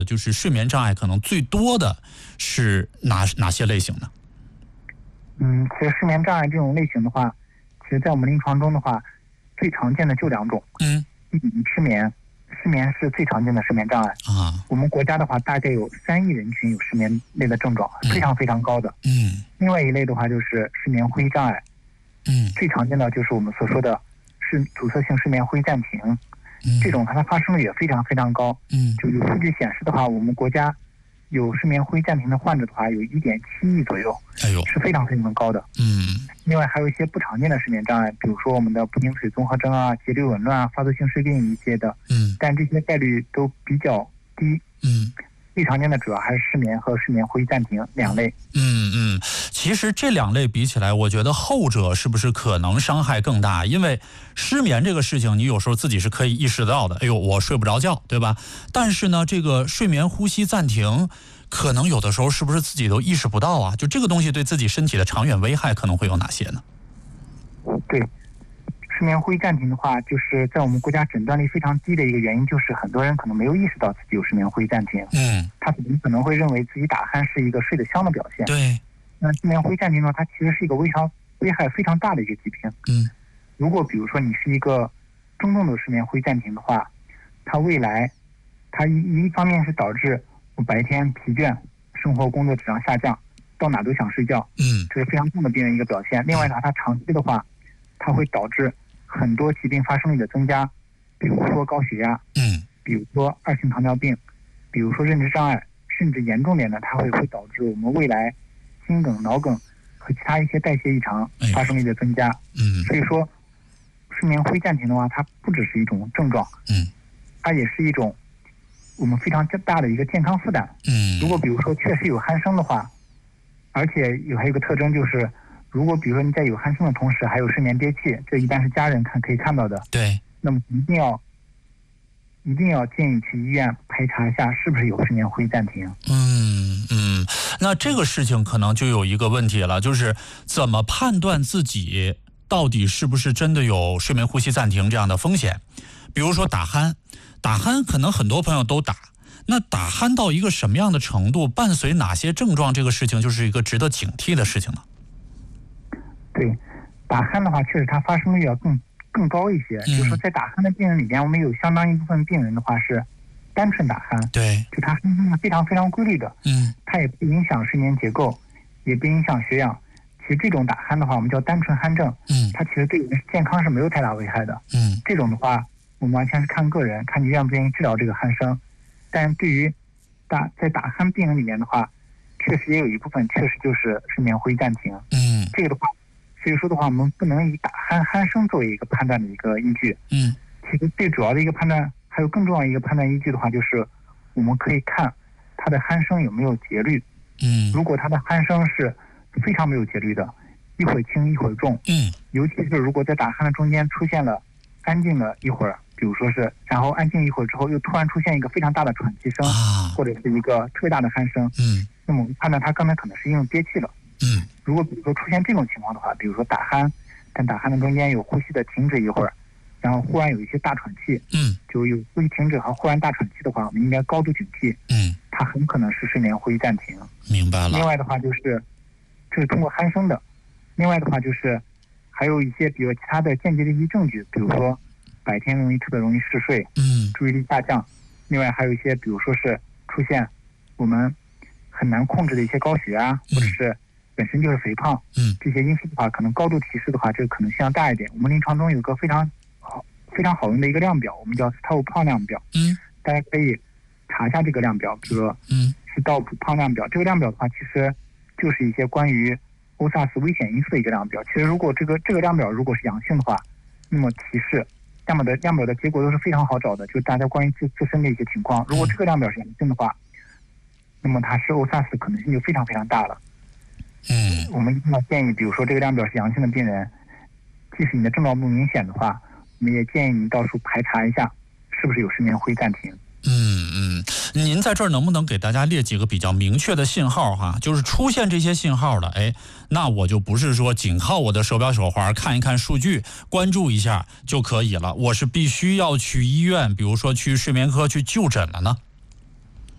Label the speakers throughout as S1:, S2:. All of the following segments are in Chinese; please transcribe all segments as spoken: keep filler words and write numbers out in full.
S1: 就是睡眠障碍可能最多的是哪哪些类型呢？
S2: 嗯，其实睡眠障碍这种类型的话，其实在我们临床中的话，最常见的就两种。
S1: 嗯，
S2: 一失眠，失眠是最常见的睡眠障碍
S1: 啊。
S2: 我们国家的话，大概有三亿人群有失眠类的症状，非常非常高的。
S1: 嗯。
S2: 另外一类的话就是睡眠呼吸障碍。
S1: 嗯。
S2: 最常见的就是我们所说的是阻塞性睡眠呼吸暂停。嗯。这种它的发生率也非常非常高。
S1: 嗯。
S2: 就有数据显示的话，我们国家有睡眠呼吸暂停的患者的话，有一点七亿左右，
S1: 哎呦，
S2: 是非常非常高的。
S1: 嗯。
S2: 另外还有一些不常见的睡眠障碍，比如说我们的不宁水综合征啊、节律紊乱啊、发作性睡病一些的。
S1: 嗯。
S2: 但这些概率都比较低。
S1: 嗯。
S2: 最常见的主要还是失眠和睡眠呼吸暂停两类。
S1: 嗯嗯，其实这两类比起来，我觉得后者是不是可能伤害更大？因为失眠这个事情，你有时候自己是可以意识到的。哎呦，我睡不着觉，对吧？但是呢，这个睡眠呼吸暂停，可能有的时候是不是自己都意识不到啊？就这个东西对自己身体的长远危害可能会有哪些呢？
S2: 对。睡眠呼吸暂停的话，就是在我们国家诊断率非常低的一个原因，就是很多人可能没有意识到自己有睡眠呼吸暂停。
S1: 嗯，
S2: 他可能会认为自己打鼾是一个睡得香的表现。
S1: 对。
S2: 那睡眠呼吸暂停呢，它其实是一个非常危害非常大的一个疾病。
S1: 嗯，
S2: 如果比如说你是一个中重度睡眠呼吸暂停的话，它未来它一一方面是导致我白天疲倦，生活工作质量下降，到哪都想睡觉。
S1: 嗯，
S2: 这是非常重的病人一个表现。另外呢，它长期的话，它会导致很多疾病发生率的增加，比如说高血压，
S1: 嗯，
S2: 比如说二型糖尿病，比如说认知障碍，甚至严重点的，它会会导致我们未来心梗、脑梗和其他一些代谢异常发生率的增加。
S1: 嗯，
S2: 所以说，睡眠呼吸暂停的话，它不只是一种症状，
S1: 嗯，
S2: 它也是一种我们非常大的一个健康负担。
S1: 嗯，
S2: 如果比如说确实有鼾声的话，而且有还有一个特征就是。如果比如说你在有鼾声的同时还有睡眠憋气，这一般是家人看可以看到的。
S1: 对。
S2: 那么一定要一定要建议去医院排查一下是不是有睡眠呼吸暂停。
S1: 嗯嗯，那这个事情可能就有一个问题了，就是怎么判断自己到底是不是真的有睡眠呼吸暂停这样的风险？比如说打鼾，打鼾可能很多朋友都打，那打鼾到一个什么样的程度，伴随哪些症状，这个事情就是一个值得警惕的事情呢？
S2: 对，打鼾的话，确实它发生率要更更高一些。嗯、就是说，在打鼾的病人里边，我们有相当一部分病人的话是单纯打鼾，
S1: 对，
S2: 就它非常非常规律的，
S1: 嗯，
S2: 它也不影响睡眠结构，也不影响血氧。其实这种打鼾的话，我们叫单纯鼾症，嗯，它其实对人健康是没有太大危害的，
S1: 嗯，这
S2: 种的话，我们完全是看个人，看你愿不愿意治疗这个鼾声。但对于打在打鼾病人里面的话，确实也有一部分确实就是睡眠呼吸暂停，
S1: 嗯，
S2: 这个的话。所以说的话，我们不能以打鼾鼾声作为一个判断的一个依据。
S1: 嗯，
S2: 其实最主要的一个判断，还有更重要的一个判断依据的话，就是我们可以看它的鼾声有没有节律。
S1: 嗯，
S2: 如果它的鼾声是非常没有节律的，一会儿轻一会儿重。
S1: 嗯，
S2: 尤其是如果在打鼾的中间出现了安静了一会儿，比如说是，然后安静一会儿之后又突然出现一个非常大的喘气声，
S1: 啊、
S2: 或者是一个特别大的鼾声。
S1: 嗯，
S2: 那么我们判断它刚才可能是因为憋气了。
S1: 嗯，
S2: 如果比如说出现这种情况的话，比如说打鼾，但打鼾的中间有呼吸的停止一会儿，然后忽然有一些大喘气，
S1: 嗯，
S2: 就有呼吸停止和忽然大喘气的话，我们应该高度警惕，
S1: 嗯，
S2: 它很可能是睡眠呼吸暂停。
S1: 明白了。
S2: 另外的话就是，这是通过鼾声的。另外的话就是，还有一些比如其他的间接的一些证据，比如说白天容易特别容易嗜睡，
S1: 嗯，
S2: 注意力下降。另外还有一些，比如说是出现我们很难控制的一些高血压，或者是本身就是肥胖，
S1: 嗯，
S2: 这些因素的话，可能高度提示的话，这个可能性要大一点。我们临床中有个非常好、非常好用的一个量表，我们叫斯道普胖量表，
S1: 嗯，
S2: 大家可以查一下这个量表，比如说，嗯，斯道普胖量表。这个量表的话，其实就是一些关于欧萨斯危险因素的一个量表。其实如果这个这个量表如果是阳性的话，那么提示量表的量表的结果都是非常好找的，就是大家关于自自身的一些情况。如果这个量表是阳性的话，那么它是欧萨斯可能性就非常非常大了。
S1: 嗯，
S2: 我们一定要建议，比如说这个量表是阳性的病人，即使你的症状不明显的话，我们也建议你到处排查一下，是不是有睡眠呼吸暂停。
S1: 嗯嗯，您在这儿能不能给大家列几个比较明确的信号哈？就是出现这些信号的，哎，那我就不是说仅靠我的手表手环看一看数据，关注一下就可以了，我是必须要去医院，比如说去睡眠科去就诊了呢？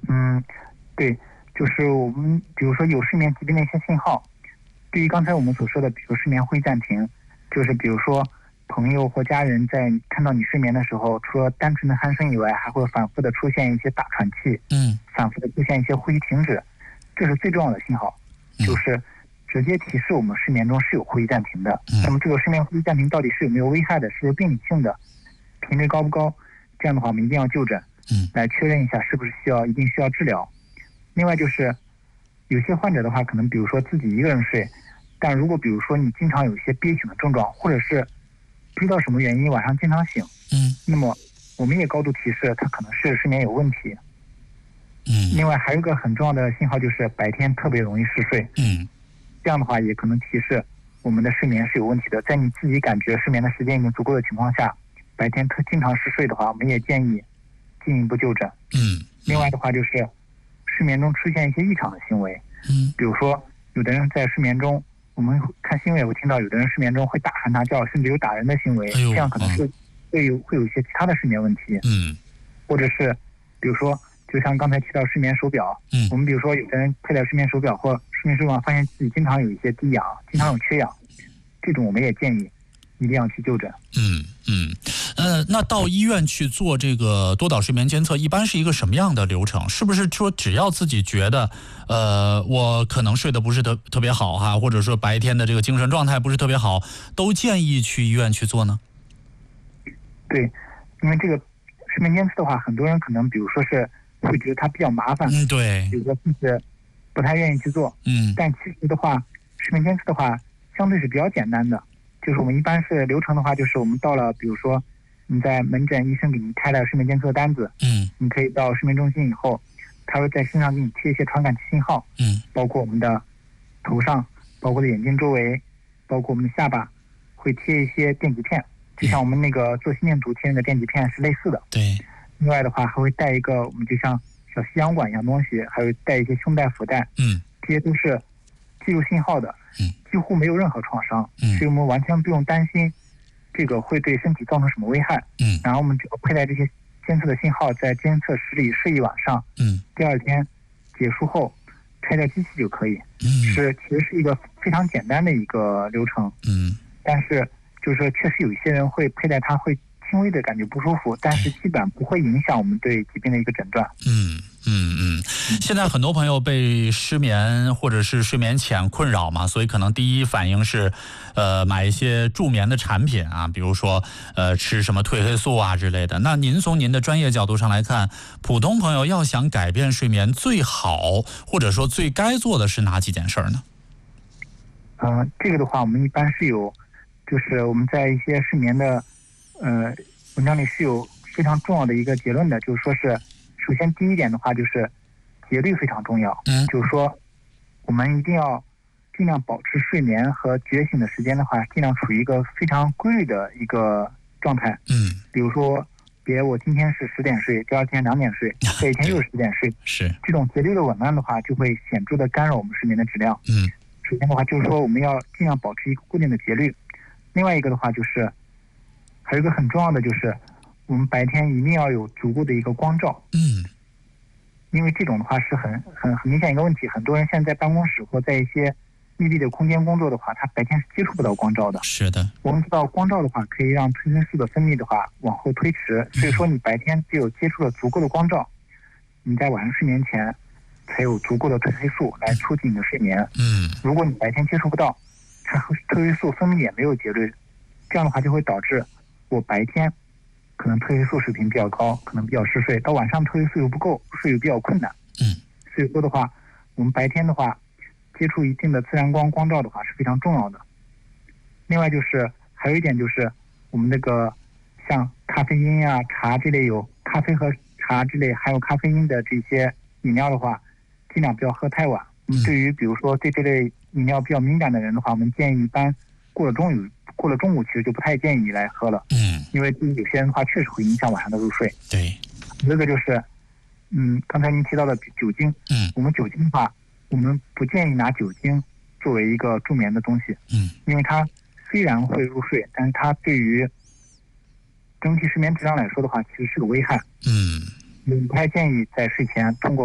S2: 嗯，对，就是我们比如说有睡眠疾病的一些信号，对于刚才我们所说的，比如睡眠会暂停，就是比如说朋友或家人在看到你睡眠的时候，除了单纯的鼾声以外，还会反复的出现一些大喘气，
S1: 嗯，
S2: 反复的出现一些呼吸停止，这是最重要的信号，就是直接提示我们睡眠中是有呼吸暂停的。
S1: 嗯、
S2: 那么这个睡眠呼吸暂停到底是有没有危害的，是不是病理性的，频率高不高？这样的话，我们一定要就诊，
S1: 嗯，
S2: 来确认一下是不是需要一定需要治疗。另外就是有些患者的话，可能比如说自己一个人睡，但如果比如说你经常有一些憋醒的症状，或者是不知道什么原因晚上经常醒，
S1: 嗯，
S2: 那么我们也高度提示他可能是睡眠有问题。
S1: 嗯，
S2: 另外还有一个很重要的信号就是白天特别容易嗜睡，
S1: 嗯，
S2: 这样的话也可能提示我们的睡眠是有问题的。在你自己感觉睡眠的时间已经足够的情况下，白天特经常嗜睡的话，我们也建议进一步就诊。
S1: 嗯，
S2: 另外的话就是睡眠中出现一些异常的行为，
S1: 嗯，
S2: 比如说有的人在睡眠中，我们看新闻也会听到有的人睡眠中会大喊大叫，甚至有打人的行为，
S1: 哎呦，
S2: 这样可能是会有会有一些其他的睡眠问题。
S1: 嗯，
S2: 或者是比如说就像刚才提到睡眠手表，
S1: 嗯，
S2: 我们比如说有的人佩戴睡眠手表或睡眠手表发现自己经常有一些低氧，经常有缺氧，这种我们也建议一定要去就诊。
S1: 嗯嗯，呃，那到医院去做这个多导睡眠监测，一般是一个什么样的流程？是不是说只要自己觉得，呃，我可能睡得不是特特别好哈，或者说白天的这个精神状态不是特别好，都建议去医院去做呢？
S2: 对，因为这个睡眠监测的话，很多人可能比如说是会觉得它比较麻烦，
S1: 嗯，对，
S2: 比如说甚至不太愿意去做，
S1: 嗯，
S2: 但其实的话，睡眠监测的话相对是比较简单的。就是我们一般是流程的话，就是我们到了，比如说你在门诊，医生给你开了睡眠监测单子，
S1: 嗯，
S2: 你可以到睡眠中心以后，他会在身上给你贴一些传感器信号，
S1: 嗯，
S2: 包括我们的头上，包括的眼睛周围，包括我们的下巴，会贴一些电极片，就像我们那个做心电图贴那个电极片是类似的。
S1: 对。
S2: 另外的话，还会带一个我们就像小吸氧管一样东西，还有带一些胸带、腹带，
S1: 嗯，
S2: 这些都是记录信号的，
S1: 嗯，
S2: 几乎没有任何创伤，
S1: 嗯，
S2: 所以我们完全不用担心这个会对身体造成什么危害，
S1: 嗯，
S2: 然后我们只要佩戴这些监测的信号，在监测室里睡一晚上，
S1: 嗯，
S2: 第二天结束后拆掉机器就可以，
S1: 嗯，
S2: 是其实是一个非常简单的一个流程，
S1: 嗯，
S2: 但是就是确实有一些人会佩戴它会轻微的感觉不舒服，但是基本不会影响我们对疾病的一个诊断。
S1: 嗯嗯嗯，现在很多朋友被失眠或者是睡眠浅困扰嘛，所以可能第一反应是，呃，买一些助眠的产品啊，比如说呃吃什么褪黑素啊之类的。那您从您的专业角度上来看，普通朋友要想改变睡眠，最好或者说最该做的是哪几件事呢？
S2: 嗯、呃，这个的话，我们一般是有，就是我们在一些睡眠的。呃，文章里是有非常重要的一个结论的，就是说是，首先第一点的话就是节律非常重要，
S1: 嗯，
S2: 就是说我们一定要尽量保持睡眠和觉醒的时间的话，尽量处于一个非常规律的一个状态，
S1: 嗯，
S2: 比如说别我今天是十点睡，第二天两点睡，这一天又是十点睡，
S1: 是
S2: 这种节律的紊乱的话，就会显著的干扰我们睡眠的质量。
S1: 嗯，
S2: 首先的话就是说我们要尽量保持一个固定的节律，另外一个的话就是。还有一个很重要的就是，我们白天一定要有足够的一个光照。
S1: 嗯，
S2: 因为这种的话是很很很明显一个问题，很多人现在在办公室或在一些密闭的空间工作的话，他白天是接触不到光照的。
S1: 是的。
S2: 我们知道光照的话可以让褪黑素的分泌的话往后推迟，所以说你白天只有接触了足够的光照，你在晚上睡眠前才有足够的褪黑素来促进你的睡眠。
S1: 嗯，
S2: 如果你白天接触不到，它褪黑素分泌也没有节律，这样的话就会导致。我白天可能褪黑素水平比较高，可能比较嗜睡，到晚上褪黑素又不够，睡又比较困难。
S1: 嗯，
S2: 所以说的话，我们白天的话接触一定的自然光光照的话是非常重要的。另外就是还有一点就是我们那个像咖啡因啊、茶这类有咖啡和茶之类含有咖啡因的这些饮料的话，尽量不要喝太晚。嗯，对于比如说对这类饮料比较敏感的人的话，我们建议一般过了中午。过了中午，其实就不太建议来喝了。嗯，因为对于有些人的话，确实会影响晚上的入睡。
S1: 对，
S2: 这个就是，嗯，刚才您提到的酒精。
S1: 嗯，
S2: 我们酒精的话，我们不建议拿酒精作为一个助眠的东西。
S1: 嗯，
S2: 因为它虽然会入睡，但是它对于整体睡眠质量来说的话，其实是个危害。
S1: 嗯，
S2: 我们不太建议在睡前通过